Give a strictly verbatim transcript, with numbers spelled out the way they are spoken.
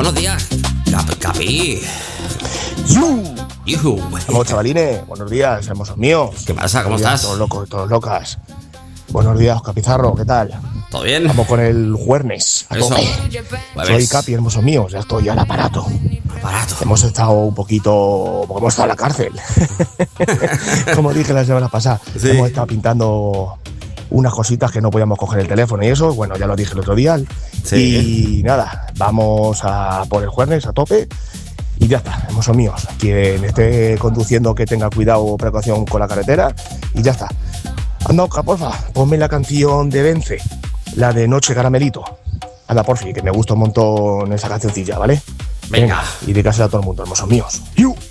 Buenos días, Cap Capi. ¡Yu! ¡Yuhu! Vamos, chavalines, buenos días, hermosos míos. ¿Qué pasa? ¿Cómo Buenos días, estás? Todos locos, todos locas. Buenos días, Oscar Pizarro, ¿qué tal? ¿Todo bien? Vamos con el jueves. a Eso. tope. Jueves. Soy Capi, hermosos míos, ya estoy al aparato. Aparato. Hemos estado un poquito, porque hemos estado en la cárcel. Como dije la semana pasada, Sí. hemos estado pintando unas cositas que no podíamos coger el teléfono y eso, bueno, ya lo dije el otro día. Sí. Y nada, vamos a por el jueves a tope. Y ya está, hermosos míos. Quien esté conduciendo que tenga cuidado, precaución con la carretera. Y ya está. Anda, Oscar, porfa, ponme la canción de Vence, la de Noche Caramelito. Anda, porfi, que me gusta un montón esa cancioncilla, ¿vale? Venga. Y dedicársela a todo el mundo, hermosos míos. ¡Yu!